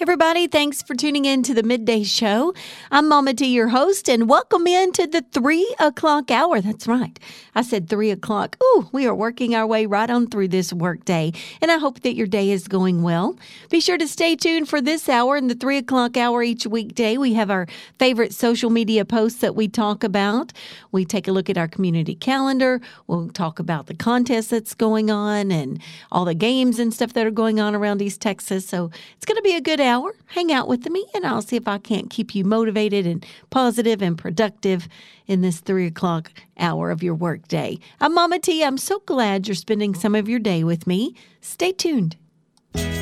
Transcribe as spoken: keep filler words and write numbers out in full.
Everybody, thanks for tuning in to the Midday Show. I'm Mama T, your host, and welcome into the three o'clock hour. That's right. I said three o'clock. Ooh, we are working our way right on through this work day, and I hope that your day is going well. Be sure to stay tuned for this hour in the three o'clock hour each weekday. We have our favorite social media posts that we talk about. We take a look at our community calendar. We'll talk about the contest that's going on and all the games and stuff that are going on around East Texas. So it's going to be a good hour. Hang out with me, and I'll see if I can't keep you motivated and positive and productive in this three o'clock hour of your work day. I'm Mama T. I'm so glad you're spending some of your day with me. Stay tuned.